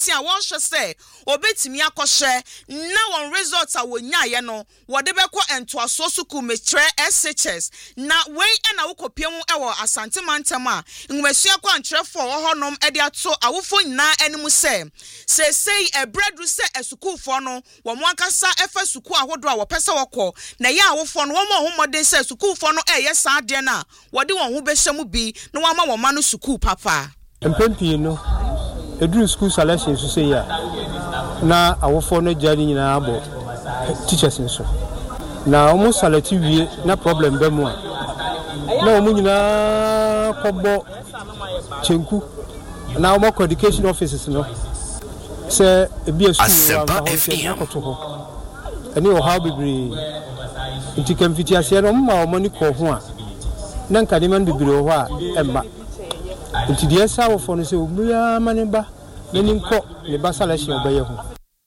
abrantia won hwe se obetimi akɔhwe na won results a wonya ye no wode bɛkɔ entoaso suku metre SHS na wei na wokopie mu ewo Asante Mantam a nwumasua kwa ntrefo wo honom de ato awofo nyina anim se sei ebredu se esukufo no wo mo akasa efa suku ahodo a wo pese wokɔ na ye awofo no wo mo homode se sukufo no eye saa de na wode won ho behye mu bi na wo ma wo ma no suku papa mpempi no eduru school selection so say ya na awofo no jari nyina abo teachers nso na omo select wie na problem be mu a na omo nyina kobo chenku na omo education offices no say e be a school wa akoto ho ani o how bibiri nti kamfiti ase no ma omo ni ko ho a na nka de man bibiri ho a emba nti de esa awofo no say obuya maneba nani nko ne basalection obeye ho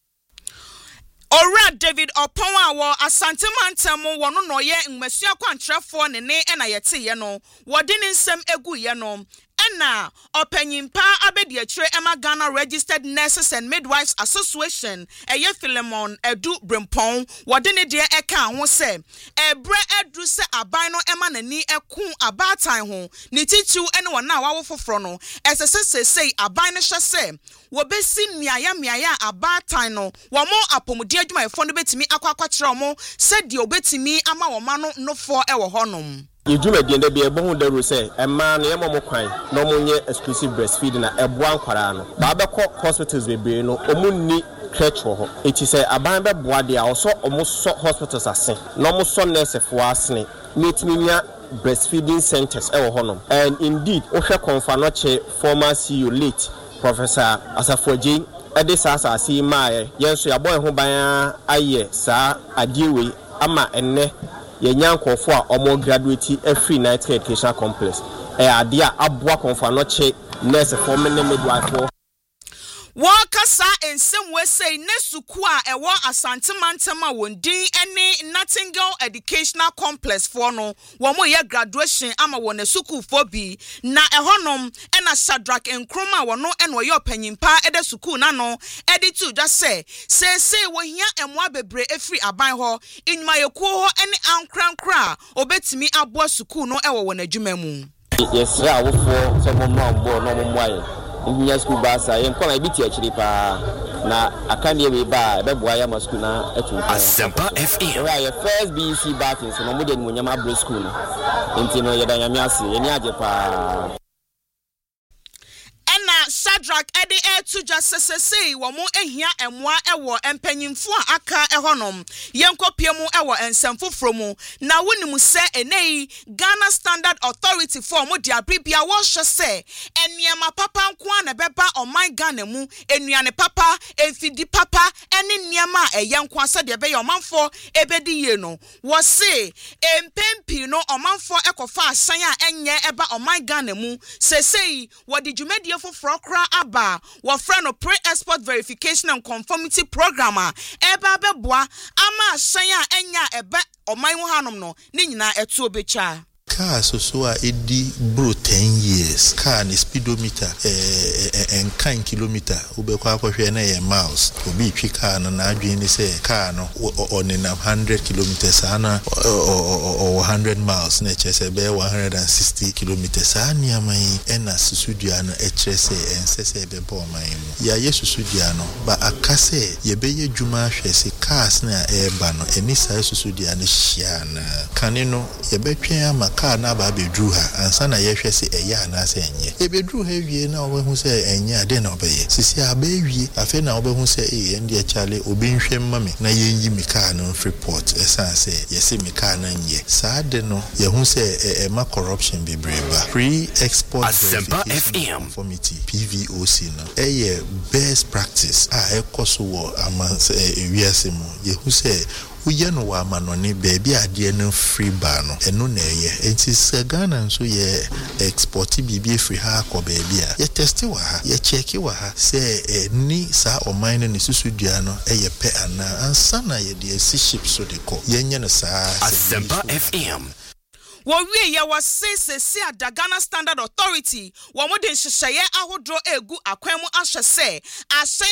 Ora David Oponwa wo Asante Mantam wo no no ye nwumasua kwantrefo ne na yete ye no wode ne nsem egu ye no na opanyimpa abedi akire ema Ghana Registered Nurses and Midwives Association eye Philemon Edu Brempon wode ne de eka ho se ebre edu se aban no ema nani eku abatan ho ne titiu ene wona wawo foforo no esesesesei aban no hye se wobesi miaya abatan no wo mo apomudi adwuma efo no betimi akwakwakire mo se de obetimi ama wo ma no nofo ewo honom Ijuma diende bi ebo da ru say ema na yemo kwan na mo nye exclusive breastfeeding na eboa nkwara no ba be kɔ hospitals bebre no omunni crèche ho eti say aban be boa de a oso omoso hospitals ase na omoso nurse fo asene netiminya breastfeeding centers ewo honom and indeed ohwe konfanoche former CEO late Professor Asafoji ede sasa si maaye yenso ya boy ho ban aye saa adiewe ama enne yenyan kofo a omo graduate every night education complex ade a aboa konfanoche nurse for mene midwife Wakasa ensem we say nesuku a ewo Asante Mantam a wondin ene Nightingale Educational Complex for no wo mo ye graduation ama wo nesuku for bi na ehonom ena Shadrack Nkrumah wo no ene wo ye opanyimpa ede suku na no edi tu just say wo hia emwa bebre efri aban ho inuma yeku ho ene ankrankra obetimi aboa suku no ewo wo n'adwuma mu yes ra wo for so mo no bo no mo mwaye Inya school basa yenkwa ibiti akiri pa na akande we ba ebeboa ya school na etu Asempa FM right your first BC battles no mo de nyama abro school no enti no yeda nyame ase yeni age pa Ena Shadrack ede to just say wo mo ehia emwa ewo empanyimfo aka ehonom yenkopie mu ewo ensemfofro mu na wonimu se enei Ghana Standard Authority for mo dia bribia wo hye se eniema papa nko na beba oman Ghana mu enuane papa efidi papa ene niema eyenko ase de be ye omanfo ebedi ye no wo se empempi no omanfo ekofa asan a enye eba oman Ghana mu sesei wodi dwumadie foforo kra aba wo friend no pre-export verification and conformity program eba beboa ama asan a enya ebe oman ho hanom no ne nyina eto obecha car so edi bro 10 years car ni speedometer en kan kilometer ubekwa akohwe na ye miles obi twi car na adwen ni say car no on 100 kilometers ana or 100 miles na chese be 160 kilometers ani amai ena susudua no echese ensese be bo man mu ya yesusudua no ba akase ye be ye dwuma hwese cars na eba no eni sai susudua no hia na kane no ye betwen ama car na ba bedru ha ansa na ye hwese eya na ase enye e bedru ha wie na obehu se enye ade na obeye sisi aba wie afi na obehu se ende chale obenhwe mame na yenyi mi car no report esan se yesi mi car na nye saa de no ye hu se ma corruption bebreba pre-export verification conformity PVOC no best practice a ekoso wo amanse ewiase mu ye hu se uye no wa manone baby ade no free bar no eno na eye enti se Ghana nso ye export bibi free ha ko baby a ye test wa ha ye check wa ha se ni sa o mine ne susudua no eye pe ana ansa na ye de ship so de ko ye nye no sa Asempa FM Wowie ya wasese ada Ghana Standard Authority wo mo de nhyehyeye ahodro egu akwan mu ahye se